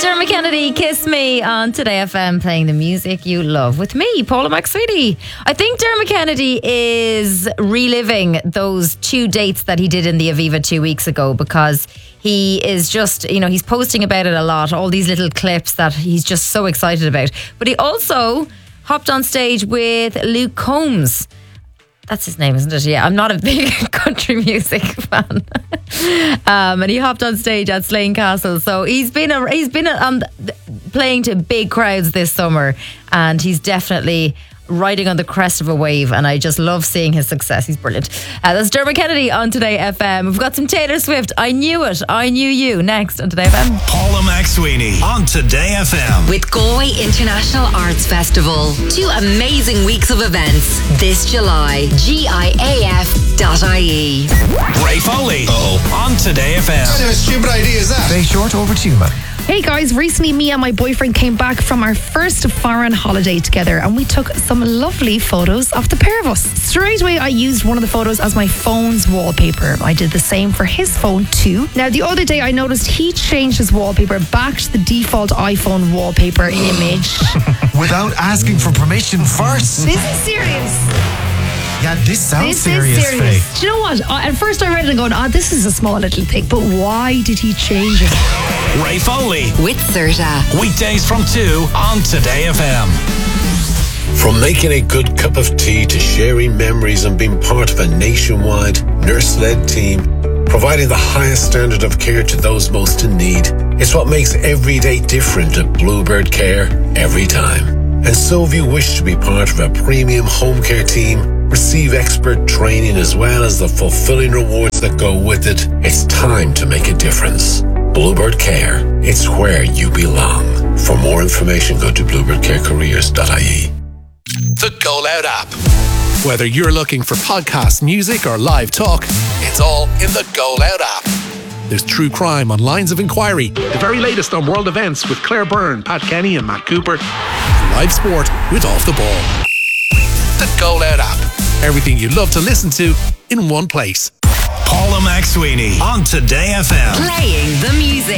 Dermot Kennedy, Kiss Me on Today FM, playing the music you love with me, Paula McSweety. I think Dermot Kennedy is reliving those 2 dates that he did in the Aviva 2 weeks ago, because he is just, he's posting about it a lot, all these little clips that he's just so excited about. But he also hopped on stage with Luke Combs. That's his name, isn't it? Yeah, I'm not a big country music fan. And he hopped on stage at Slane Castle. So he's been playing to big crowds this summer, and he's definitely riding on the crest of a wave, and I just love seeing his success. He's brilliant. That's Dermot Kennedy on Today FM. We've got some Taylor Swift, I Knew It, I Knew You, next on Today FM. Paula McSweeney on Today FM. With Galway International Arts Festival. 2 amazing weeks of events this July. GIAF.ie. Ray Foley on Today FM. What kind of a stupid idea is that? Very short, over to you, man. Hey guys, recently me and my boyfriend came back from our first foreign holiday together, and we took some lovely photos of the pair of us. Straight away I used one of the photos as my phone's wallpaper. I did the same for his phone too. Now the other day I noticed he changed his wallpaper back to the default iPhone wallpaper image. Without asking for permission first. This is serious. Yeah, this sounds serious, Faye. Do you know what? At first I read it and going, this is a small little thing, but why did he change it? Ray Foley. With Serta. Weekdays from 2 on Today FM. From making a good cup of tea to sharing memories and being part of a nationwide nurse-led team, providing the highest standard of care to those most in need, it's what makes every day different at Bluebird Care every time. And so if you wish to be part of a premium home care team, receive expert training as well as the fulfilling rewards that go with it, it's time to make a difference. Bluebird Care, it's where you belong. For more information, go to bluebirdcarecareers.ie. The Go Loud app. Whether you're looking for podcast music or live talk, it's all in the Go Loud app. There's true crime on Lines of Inquiry, the very latest on world events with Claire Byrne, Pat Kenny and Matt Cooper, and live sport with Off the Ball. The Go Loud app. Everything you love to listen to in one place. Paula McSweeney on Today FM. Playing the music.